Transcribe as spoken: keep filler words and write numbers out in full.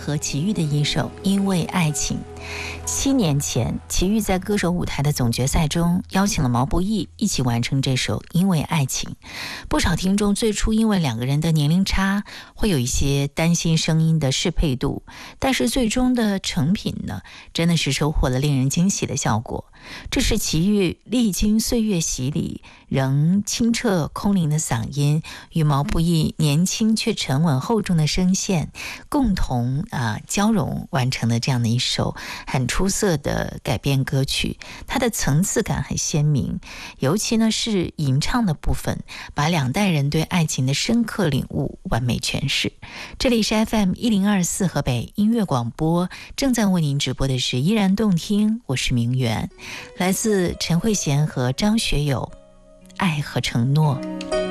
和齐豫的一首《因为爱情》。七年前，齐豫在歌手舞台的总决赛中邀请了毛不易一起完成这首《因为爱情》。不少听众最初因为两个人的年龄差，会有一些担心声音的适配度，但是最终的成品呢，真的是收获了令人惊喜的效果。这是齐豫历经岁月洗礼，仍清澈空灵的嗓音，与毛不易年轻却沉稳厚重的声线共同啊、呃、交融，完成了这样的一首很出色的改编歌曲。它的层次感很鲜明，尤其呢是吟唱的部分，把两代人对爱情的深刻领悟完美诠释。这里是 F M 一零二四河北音乐广播，正在为您直播的是依然动听，我是明媛，来自陈慧娴和张学友，爱和承诺。